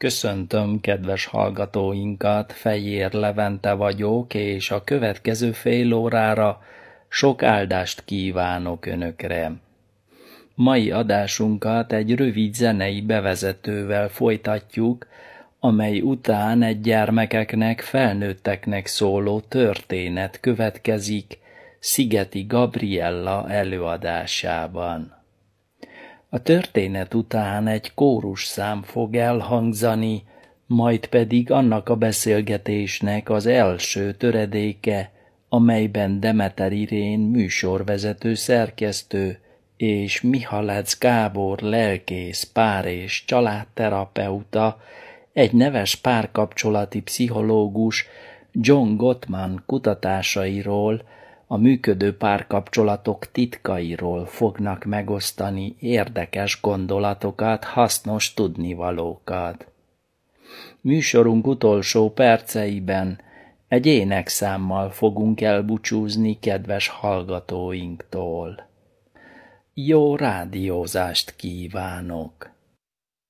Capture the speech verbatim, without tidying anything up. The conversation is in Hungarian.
Köszöntöm kedves hallgatóinkat, Fejér Levente vagyok, és a következő fél órára sok áldást kívánok önökre. Mai adásunkat egy rövid zenei bevezetővel folytatjuk, amely után egy gyermekeknek, felnőtteknek szóló történet következik Szigeti Gabriella előadásában. A történet után egy kórusszám fog elhangzani, majd pedig annak a beszélgetésnek az első töredéke, amelyben Demeter Irén műsorvezető szerkesztő és Mihalec Gábor lelkész, pár- és családterapeuta, egy neves párkapcsolati pszichológus John Gottman kutatásairól, a működő párkapcsolatok titkairól fognak megosztani érdekes gondolatokat, hasznos tudnivalókat. Műsorunk utolsó perceiben egy énekszámmal fogunk elbúcsúzni kedves hallgatóinktól. Jó rádiózást kívánok!